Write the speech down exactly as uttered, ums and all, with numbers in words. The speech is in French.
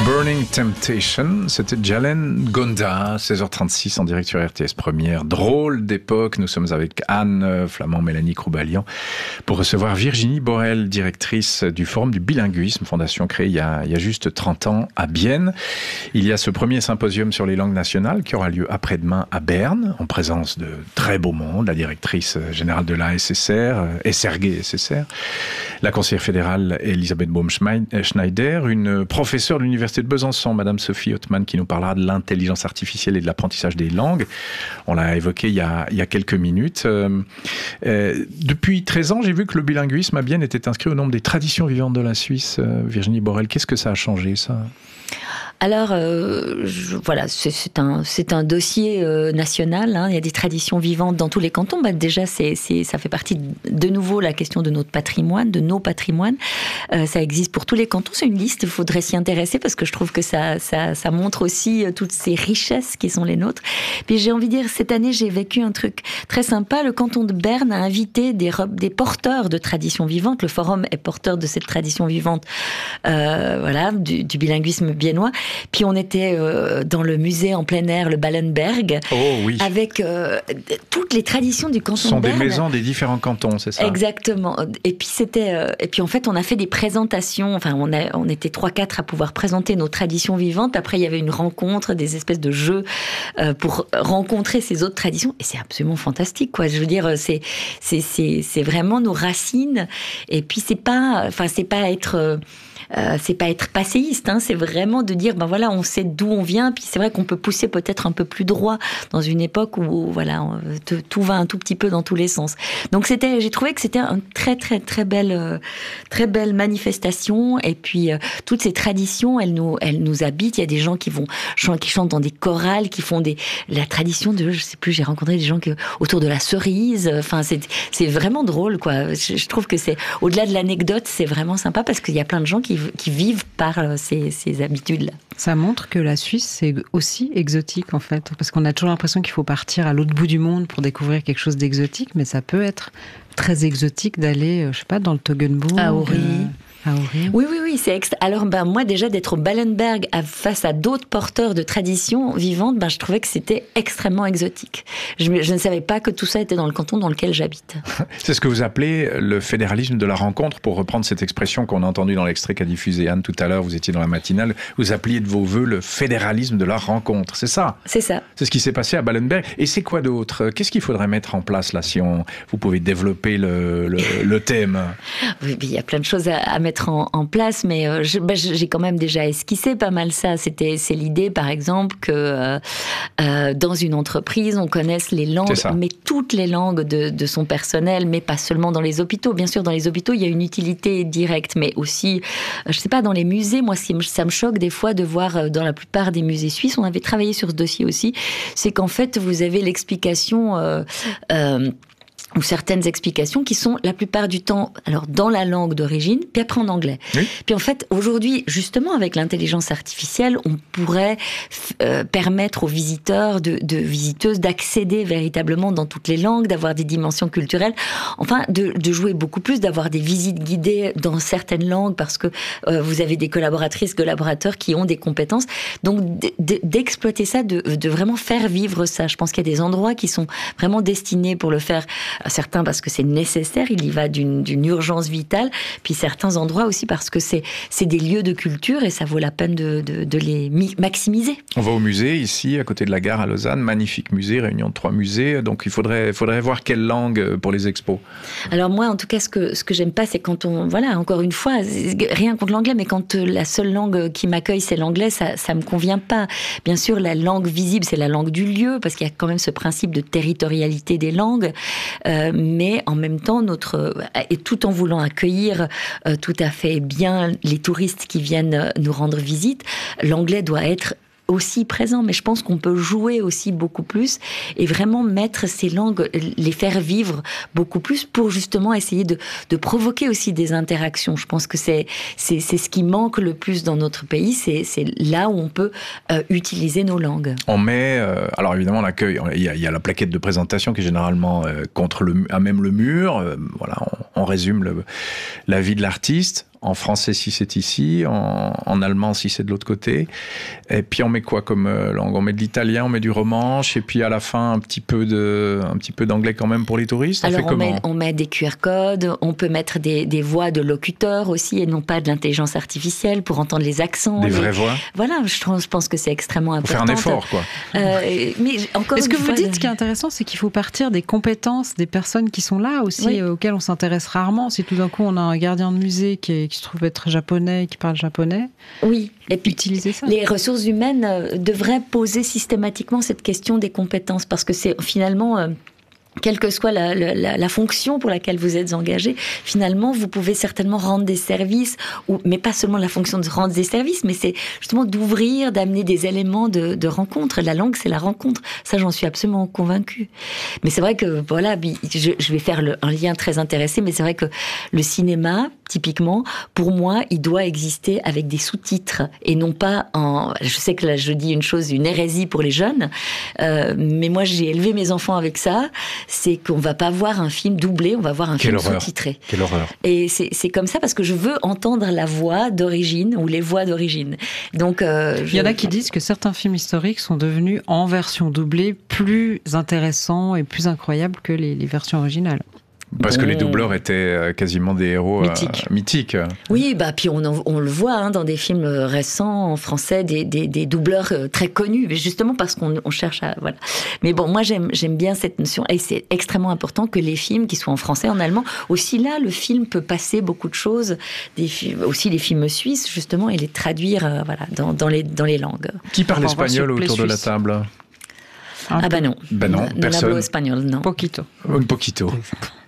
Burning Temptation, c'était Jalen Gonda, seize heures trente-six en direct sur R T S Première. Drôle d'époque, nous sommes avec Anne Flamand, Mélanie Croubalian, pour recevoir Virginie Borel, directrice du Forum du bilinguisme, fondation créée il y a, il y a juste trente ans à Bienne. Il y a ce premier symposium sur les langues nationales qui aura lieu après-demain à Berne, en présence de très beau monde, la directrice générale de l'A S S R, S R G S S R, la conseillère fédérale Elisabeth Baum-Schneider, une professeure de l'université de Besançon, Madame Sophie Ottman, qui nous parlera de l'intelligence artificielle et de l'apprentissage des langues. On l'a évoqué il y a, il y a quelques minutes. Euh, euh, depuis treize ans, j'ai vu que le bilinguisme à Bienne était inscrit au nombre des traditions vivantes de la Suisse. Euh, Virginie Borel, qu'est-ce que ça a changé, ça ? Alors, euh, je, voilà, c'est, c'est, un, c'est un dossier euh, national. Hein. Il y a des traditions vivantes dans tous les cantons. Bah, déjà, c'est, c'est, ça fait partie de, de nouveau la question de notre patrimoine, de nos patrimoines. Euh, ça existe pour tous les cantons. C'est une liste. Il faudrait s'y intéresser parce que je trouve que ça, ça, ça montre aussi euh, toutes ces richesses qui sont les nôtres. Puis j'ai envie de dire, cette année, j'ai vécu un truc très sympa. Le canton de Berne a invité des, des porteurs de traditions vivantes. Le forum est porteur de cette tradition vivante, euh, voilà, du, du bilinguisme biennois. Puis on était euh, dans le musée en plein air, le Ballenberg, oh, oui. avec euh, toutes les traditions du canton de Berne. Ce sont des maisons des différents cantons, c'est ça ? Exactement. Et puis c'était, euh, et puis en fait on a fait des présentations. Enfin, on a, on était trois, quatre à pouvoir présenter nos traditions vivantes. Après, il y avait une rencontre, des espèces de jeux euh, pour rencontrer ces autres traditions. Et c'est absolument fantastique, quoi. Je veux dire, c'est, c'est, c'est, c'est vraiment nos racines. Et puis c'est pas, enfin c'est pas être euh, Euh, c'est pas être passéiste, hein, c'est vraiment de dire, ben voilà, on sait d'où on vient, puis c'est vrai qu'on peut pousser peut-être un peu plus droit dans une époque où, voilà, te, tout va un tout petit peu dans tous les sens. Donc c'était, j'ai trouvé que c'était une très très très belle, euh, très belle manifestation, et puis euh, toutes ces traditions, elles nous, elles nous habitent. Il y a des gens qui vont, qui chantent dans des chorales, qui font des, la tradition de, je sais plus, j'ai rencontré des gens qui, autour de la cerise. Enfin, c'est, c'est vraiment drôle, quoi. Je, je trouve que c'est, au-delà de l'anecdote, c'est vraiment sympa parce qu'il y a plein de gens qui qui vivent par ces, ces habitudes-là. Ça montre que la Suisse, c'est aussi exotique, en fait. Parce qu'on a toujours l'impression qu'il faut partir à l'autre bout du monde pour découvrir quelque chose d'exotique, mais ça peut être très exotique d'aller, je sais pas, dans le Toggenburg. À Ori. Euh... Ah oui. oui, oui, oui, c'est extra... Alors, ben, moi, déjà, d'être au Ballenberg face à d'autres porteurs de traditions vivantes, ben, je trouvais que c'était extrêmement exotique. Je, je ne savais pas que tout ça était dans le canton dans lequel j'habite. C'est ce que vous appelez le fédéralisme de la rencontre, pour reprendre cette expression qu'on a entendue dans l'extrait qu'a diffusé Anne tout à l'heure. Vous étiez dans la matinale, vous appeliez de vos voeux le fédéralisme de la rencontre. C'est ça ? C'est ça. C'est ce qui s'est passé à Ballenberg. Et c'est quoi d'autre ? Qu'est-ce qu'il faudrait mettre en place, là, si on... vous pouvez développer le, le, le thème ? Oui, il y a plein de choses à, à mettre En, en place, mais euh, je, bah, j'ai quand même déjà esquissé pas mal ça. C'était, c'est l'idée, par exemple, que euh, euh, dans une entreprise, on connaisse les langues, mais toutes les langues de, de son personnel, mais pas seulement dans les hôpitaux. Bien sûr, dans les hôpitaux, il y a une utilité directe, mais aussi, euh, je sais pas, dans les musées, moi, ça me choque des fois de voir euh, dans la plupart des musées suisses, on avait travaillé sur ce dossier aussi, c'est qu'en fait, vous avez l'explication... Euh, euh, ou certaines explications qui sont la plupart du temps alors dans la langue d'origine, puis après en anglais. Oui. Puis en fait, aujourd'hui, justement, avec l'intelligence artificielle, on pourrait euh, permettre aux visiteurs, de, de visiteuses, d'accéder véritablement dans toutes les langues, d'avoir des dimensions culturelles, enfin, de, de jouer beaucoup plus, d'avoir des visites guidées dans certaines langues, parce que euh, vous avez des collaboratrices, collaborateurs qui ont des compétences. Donc, d- d'exploiter ça, de, de vraiment faire vivre ça. Je pense qu'il y a des endroits qui sont vraiment destinés pour le faire. Certains parce que c'est nécessaire, il y va d'une, d'une urgence vitale, puis certains endroits aussi parce que c'est, c'est des lieux de culture et ça vaut la peine de, de, de les mi- maximiser. On va au musée ici, à côté de la gare à Lausanne, magnifique musée, réunion de trois musées, donc il faudrait, faudrait voir quelle langue pour les expos. Alors moi, en tout cas, ce que, ce que j'aime pas, c'est quand on, voilà, encore une fois, rien contre l'anglais, mais quand la seule langue qui m'accueille, c'est l'anglais, ça, ça me convient pas. Bien sûr, la langue visible, c'est la langue du lieu, parce qu'il y a quand même ce principe de territorialité des langues. Euh, Euh, mais en même temps, notre et tout en voulant accueillir euh, tout à fait bien les touristes qui viennent nous rendre visite, l'anglais doit être aussi présent, mais je pense qu'on peut jouer aussi beaucoup plus et vraiment mettre ces langues, les faire vivre beaucoup plus pour justement essayer de, de provoquer aussi des interactions. Je pense que c'est, c'est, c'est ce qui manque le plus dans notre pays, c'est, c'est là où on peut euh, utiliser nos langues. On met, euh, alors évidemment l'accueil, il y, a, il y a la plaquette de présentation qui est généralement euh, contre le, à même le mur, euh, voilà, on, on résume le, la vie de l'artiste. en français si c'est ici, en, en allemand si c'est de l'autre côté. Et puis on met quoi comme langue? On met de l'italien, on met du romanche, et puis à la fin un petit peu de, un petit peu d'anglais quand même pour les touristes. On Alors fait on, comment? met, on met des Q R codes, on peut mettre des, des voix de locuteurs aussi, et non pas de l'intelligence artificielle pour entendre les accents. Des les... vraies voix. Voilà, je, je pense que c'est extrêmement important. Faut faire un effort, quoi. Euh, mais encore Est-ce une que vous fois, dites, ce qui est intéressant, c'est qu'il faut partir des compétences des personnes qui sont là aussi, oui. euh, auxquelles on s'intéresse rarement. Si tout d'un coup on a un gardien de musée qui, est, qui se trouve être japonais, qui parle japonais, oui. Et puis utiliser ça. Les ressources humaines euh, devraient poser systématiquement cette question des compétences, parce que c'est finalement... Euh, quelle que soit la, la, la fonction pour laquelle vous êtes engagé, finalement, vous pouvez certainement rendre des services, ou, mais pas seulement la fonction de rendre des services, mais c'est justement d'ouvrir, d'amener des éléments de, de rencontre. La langue, c'est la rencontre. Ça, j'en suis absolument convaincue. Mais c'est vrai que, voilà, je, je vais faire le, un lien très intéressé, mais c'est vrai que le cinéma, typiquement, pour moi, il doit exister avec des sous-titres, et non pas en... Je sais que là, je dis une chose, une hérésie pour les jeunes, euh, mais moi, j'ai élevé mes enfants avec ça. C'est qu'on va pas voir un film doublé, on va voir un Quelle film horreur. sous-titré. Quelle horreur. Et c'est, c'est comme ça parce que je veux entendre la voix d'origine ou les voix d'origine. Donc, euh, je... Il y en a qui disent que certains films historiques sont devenus en version doublée plus intéressants et plus incroyables que les, les versions originales. Parce bon. que les doubleurs étaient quasiment des héros mythiques. Euh, mythiques. Oui, bah puis on, en, on le voit hein, dans des films récents en français, des, des, des doubleurs très connus, mais justement parce qu'on on cherche à voilà. Mais bon, moi j'aime j'aime bien cette notion et c'est extrêmement important que les films, qui soient en français, en allemand, aussi là le film peut passer beaucoup de choses, des films, aussi les films suisses justement et les traduire euh, voilà dans, dans les dans les langues. Qui parle espagnol autour de la suisse. table? Un ah bah non. Ben non, non personne. hablo espagnol, non. Poquito. Un poquito.